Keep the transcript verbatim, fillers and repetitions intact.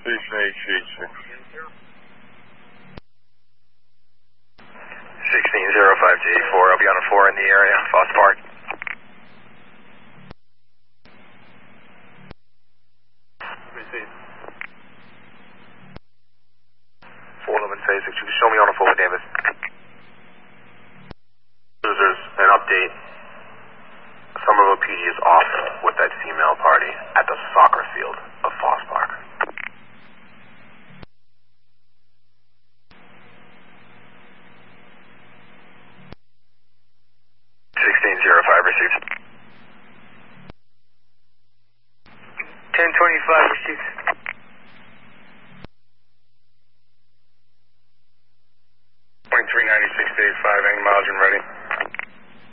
sixteen zero five J four, I'll be on a four in the area, Foss Park. four Lumen Phase, could you show me on a four with Davis? There's an update. Somerville P D is off with that female party at the soccer field of Foss Park. sixteen zero five received. ten twenty-five received.